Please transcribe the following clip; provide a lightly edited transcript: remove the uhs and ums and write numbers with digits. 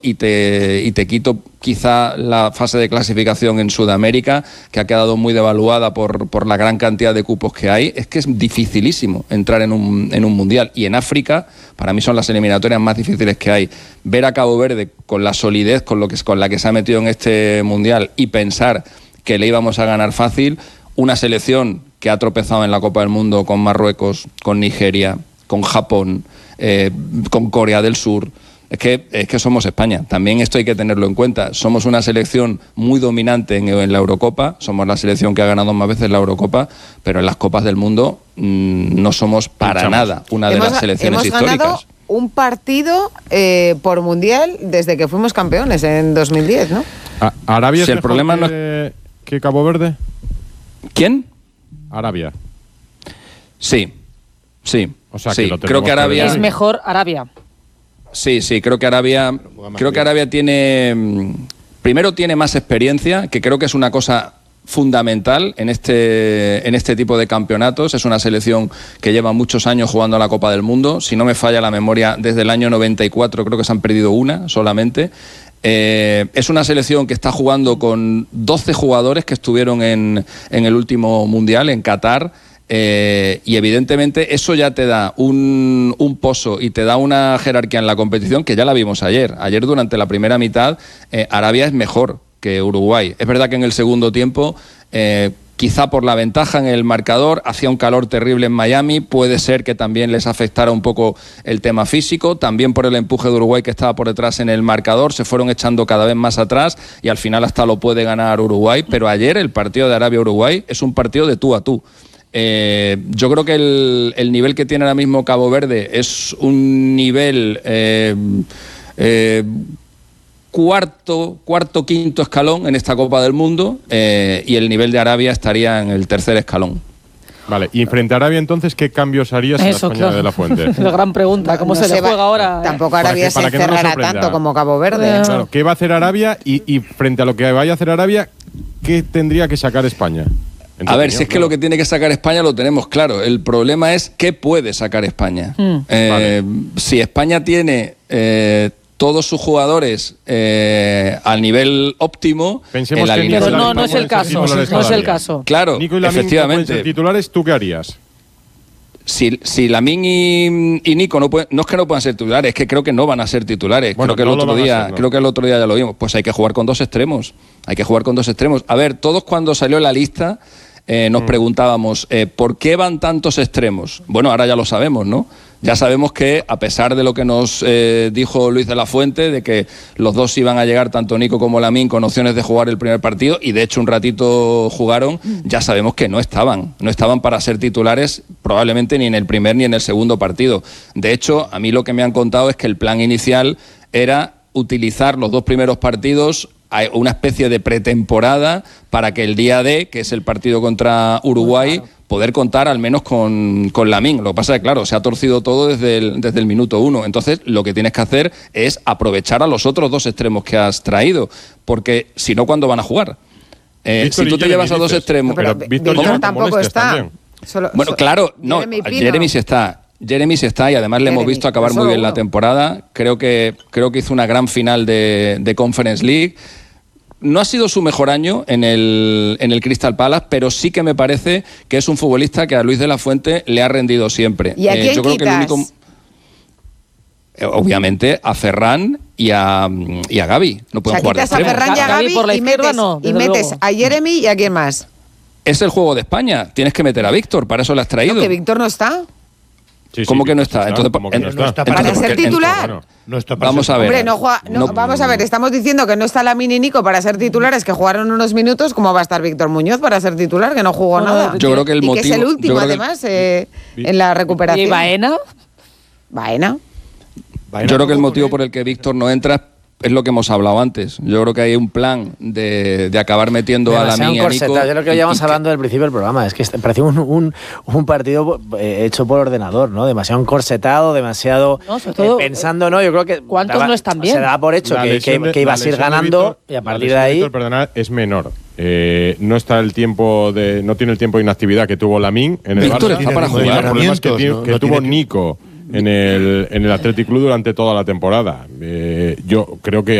y te quito quizá la fase de clasificación en Sudamérica, que ha quedado muy devaluada por la gran cantidad de cupos que hay. Es que es dificilísimo entrar en un mundial. Y en África, para mí son las eliminatorias más difíciles que hay. Ver a Cabo Verde con la solidez con la que se ha metido en este mundial y pensar que le íbamos a ganar fácil, una selección que ha tropezado en la Copa del Mundo con Marruecos, con Nigeria, con Japón, con Corea del Sur. Es que somos España, también esto hay que tenerlo en cuenta. Somos una selección muy dominante en la Eurocopa, somos la selección que ha ganado más veces la Eurocopa, pero en las Copas del Mundo no somos para nada una de las selecciones históricas. Hemos ganado un partido por mundial desde que fuimos campeones en 2010, ¿no? ¿Arabia es el mejor problema que Cabo Verde? ¿Quién? Arabia. Sí. O sea, sí. que Creo que Arabia es mejor Arabia. Sí, creo que Arabia tiene, primero tiene más experiencia, que creo que es una cosa fundamental en este tipo de campeonatos. Es una selección que lleva muchos años jugando a la Copa del Mundo. Si no me falla la memoria, desde el año 94 creo que se han perdido una solamente. Es una selección que está jugando con 12 jugadores que estuvieron en el último Mundial, en Qatar. Y evidentemente eso ya te da un pozo y te da una jerarquía en la competición que ya la vimos ayer. Ayer durante la primera mitad Arabia es mejor que Uruguay. Es verdad que en el segundo tiempo, quizá por la ventaja en el marcador, hacía un calor terrible en Miami, puede ser que también les afectara un poco el tema físico, también por el empuje de Uruguay que estaba por detrás en el marcador, se fueron echando cada vez más atrás y al final hasta lo puede ganar Uruguay, pero ayer el partido de Arabia-Uruguay es un partido de tú a tú. Yo creo que el nivel que tiene ahora mismo Cabo Verde es un nivel cuarto, quinto escalón en esta Copa del Mundo, y el nivel de Arabia estaría en el tercer escalón. Vale, y frente a Arabia entonces, ¿qué cambios harías en la España de la Fuente? La gran pregunta, ¿cómo se le juega ahora? Tampoco Arabia se cerrará tanto como Cabo Verde. Claro, ¿qué va a hacer Arabia? Y frente a lo que vaya a hacer Arabia, ¿qué tendría que sacar España? A ver, si es que lo que tiene que sacar España lo tenemos claro. El problema es qué puede sacar España. Vale. Si España tiene todos sus jugadores al nivel óptimo... Pensemos que no es el caso. No es el caso. Claro, Nico y Lamine efectivamente. No pueden ser titulares, ¿tú qué harías? Si Lamine y Nico no es que no puedan ser titulares, es que creo que no van a ser titulares. Bueno, creo que el otro día ya lo vimos. Pues hay que jugar con dos extremos. A ver, todos cuando salió la lista nos preguntábamos ¿por qué van tantos extremos? Bueno, ahora ya lo sabemos, ¿no? Ya sabemos que, a pesar de lo que nos dijo Luis de la Fuente, de que los dos iban a llegar, tanto Nico como Lamine, con opciones de jugar el primer partido, y de hecho un ratito jugaron, ya sabemos que no estaban para ser titulares probablemente ni en el primer ni en el segundo partido. De hecho, a mí lo que me han contado es que el plan inicial era utilizar los dos primeros partidos, una especie de pretemporada, para que el día D, que es el partido contra Uruguay, poder contar al menos con Lamine. Lo que pasa es que, claro, se ha torcido todo desde el minuto 1. Entonces, lo que tienes que hacer es aprovechar a los otros dos extremos que has traído, porque si no, ¿cuándo van a jugar? Si tú te llevas a dos extremos... Pero Víctor tampoco está. Claro, no, Jeremy sí está. Y además le hemos visto acabar muy bien la temporada. Creo que hizo una gran final de Conference League. No ha sido su mejor año en el Crystal Palace, pero sí que me parece que es un futbolista que a Luis de la Fuente le ha rendido siempre. ¿Y a quién yo creo que el único, obviamente a Ferran y a Gavi. No pueden jugar de extremo. A Ferran y a Gavi por la izquierda y metes a Jeremy y a quién más. Es el juego de España. Tienes que meter a Víctor, para eso lo has traído. ¿Que Víctor no está? ¿Cómo que no está? Entonces, no está para ser titular. No está para vamos a ver. Hombre, vamos a ver, estamos diciendo que no está Lamine y Nico para ser titulares, que jugaron unos minutos. ¿Cómo va a estar Víctor Muñoz para ser titular, que no jugó nada? Yo creo que el motivo, que es el último, además, en la recuperación. ¿Y Baena? Yo creo que el motivo por el que Víctor no entra es lo que hemos hablado antes. Yo creo que hay un plan de acabar metiendo a Lamine y a Nico. Yo creo que llevamos hablando del principio del programa. Es que parecía un partido hecho por ordenador, ¿no? Demasiado encorsetado, demasiado pensando, ¿no? Yo creo que ¿cuántos no están bien? Se da por hecho que ibas a ir ganando y a partir de ahí... Víctor, perdona, es menor. No está el tiempo no tiene el tiempo de inactividad que tuvo Lamine en el Víctor Barça. está para jugar. Los problemas que tuvo Nico en el Athletic Club durante toda la temporada. Yo creo que